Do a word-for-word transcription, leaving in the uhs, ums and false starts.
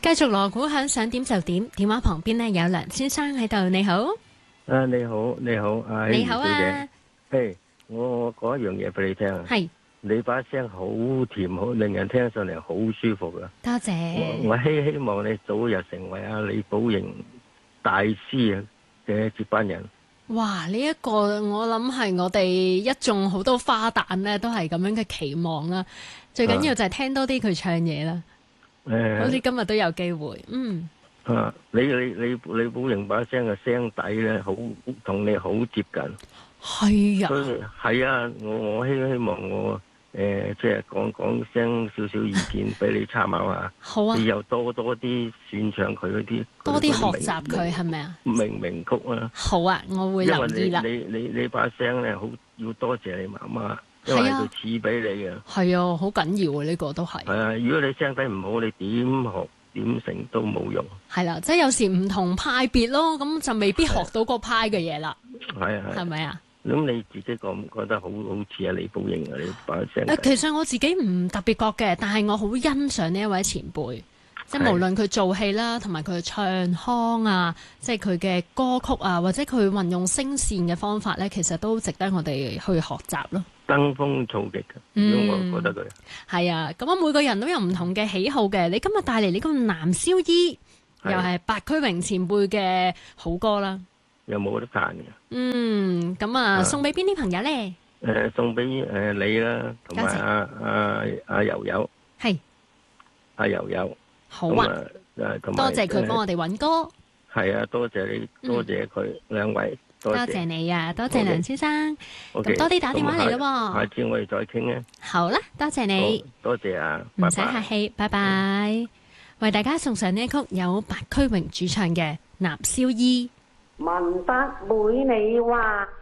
繼續鑼鼓響，想點就點。電話旁邊呢有梁先生喺度，你好。 啊，你好，你好，啊， 你好啊。 小姐，嘿，我講一樣嘢俾你聽啊。 係。 你把聲好甜，好令人聽上嚟好舒服噶。 多謝。 我我希希望你早日成為阿李寶瑩大師嘅接班人。 哇！呢、這、一個我諗係我哋一眾好多花旦咧，都係咁樣嘅期望啦。最緊要就係聽多啲佢唱嘢啦。誒、啊，好似今日都有機會。嗯。 啊，你你你李寶瑩把聲嘅聲底咧，好同你好接近。 係啊。 所以係啊，我我希希望我。誒、呃，即係講講聲少少意見俾你參考下。 好啊！ 你又多多啲選唱佢嗰啲， 多啲學習佢係咪啊？ 名名曲啊！ 好啊，我會留意啦。 因為你你你你把聲咧，好要多謝你媽媽，因為佢賜俾你嘅。係啊，好緊要啊！呢、這個都係。 係啊，如果你聲底唔好，你點學點成都冇用。係啦，即係有時唔同派別咯，咁就未必學到個派嘅嘢啦。 係啊， 係咪啊？ 咁你自己覺唔覺得好好似阿李寶瑩啊？你把聲誒，其實我自己唔特別覺嘅，但係我好欣賞呢一位前輩，即係無論佢做戲啦，同埋佢唱腔啊，即係佢嘅歌曲啊，或者佢運用聲線嘅方法咧，其實都值得我哋去學習咯。 登峰造極嘅，嗯，我覺得佢係啊。咁啊，每個人都有唔同嘅喜好嘅。你今日帶嚟呢個男燒衣，又係白駒榮前輩嘅好歌啦。 有冇得彈嘅？ 嗯，咁啊，送俾邊啲朋友咧？ 誒、呃，送俾誒、呃、你啦，同埋阿阿阿柔柔，係阿柔柔， 好啊， 誒，同埋多謝佢幫我哋揾歌。 係啊，多謝你，多謝佢兩、嗯、位，多謝， 多謝你啊，多謝梁先生。咁、okay, 多啲打電話嚟咯。 下次我哋再傾啊。 好啦，多謝你， 多謝啊， 唔使客氣，拜拜。嗯、為大家送上呢一曲有白駒榮主唱嘅《男燒衣》。 文不會你話